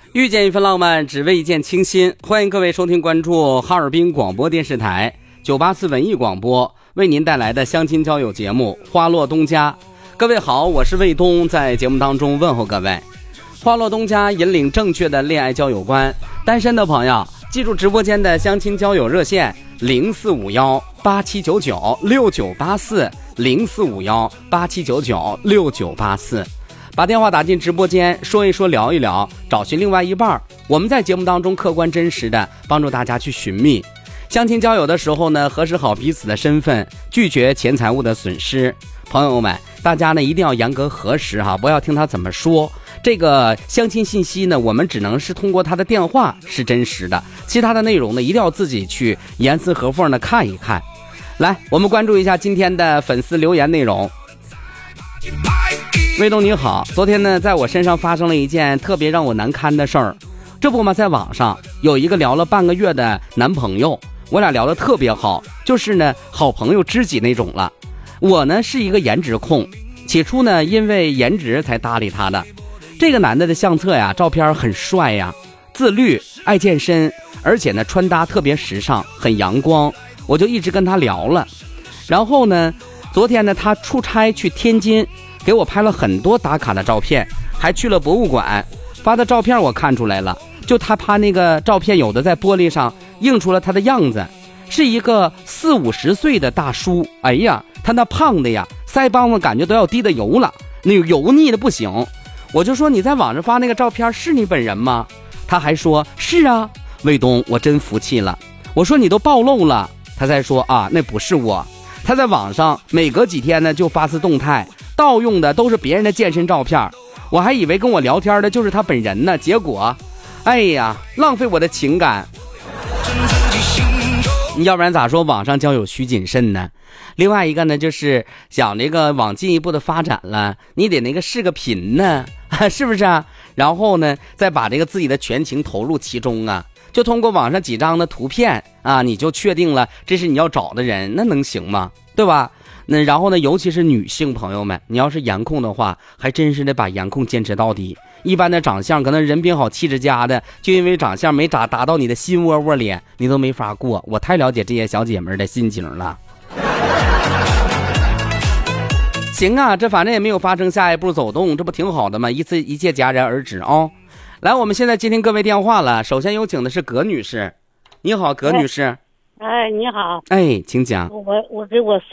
遇见一份浪漫，只为一见倾心。欢迎各位收听关注哈尔滨广播电视台984文艺广播为您带来的相亲交友节目《花落东家》。各位好，我是卫东，在节目当中问候各位。花落东家引领正确的恋爱交友观，单身的朋友记住直播间的相亲交友热线045187996984 045187996984，把电话打进直播间，说一说聊一聊，找寻另外一半。我们在节目当中客观真实的帮助大家去寻觅。相亲交友的时候呢，核实好彼此的身份，拒绝钱财物的损失。朋友们，大家呢一定要严格核实哈，不要听他怎么说。这个相亲信息呢，我们只能是通过他的电话是真实的，其他的内容呢，一定要自己去严丝合缝的看一看。来，我们关注一下今天的粉丝留言内容。卫东你好，昨天呢，在我身上发生了一件特别让我难堪的事儿。这不嘛，在网上有一个聊了半个月的男朋友，我俩聊得特别好，就是呢好朋友知己那种了。我呢是一个颜值控，起初呢因为颜值才搭理他的。这个男的相册呀，照片很帅呀，自律，爱健身，而且呢穿搭特别时尚，很阳光，我就一直跟他聊了。然后呢，昨天呢他出差去天津，给我拍了很多打卡的照片，还去了博物馆，发的照片我看出来了，就他拍那个照片，有的在玻璃上映出了他的样子，是一个40-50岁的大叔。哎呀，他那胖的呀，腮帮子感觉都要滴的油了，那油腻的不行。我就说，你在网上发那个照片是你本人吗？他还说是啊。卫东，我真服气了。我说你都暴露了。他才说啊，那不是我。他在网上每隔几天呢就发次动态，盗用的都是别人的健身照片，我还以为跟我聊天的就是他本人呢，结果哎呀，浪费我的情感。要不然咋说网上交友需谨慎呢？另外一个呢，就是想这个往进一步的发展了，你得那个视个频呢，是不是啊？然后呢，再把这个自己的全情投入其中啊，就通过网上几张的图片啊，你就确定了这是你要找的人，那能行吗？对吧？那然后呢，尤其是女性朋友们，你要是颜控的话，还真是得把颜控坚持到底。一般的长相可能人品好气质佳的，就因为长相没达到你的心窝窝里，你都没法过。我太了解这些小姐妹的心情了。行啊，这反正也没有发生下一步走动，这不挺好的吗？一切戛然而止哦。来，我们现在接听各位电话了。首先有请的是葛女士。你好，葛女士。 哎，你好。 哎，请讲。 我给我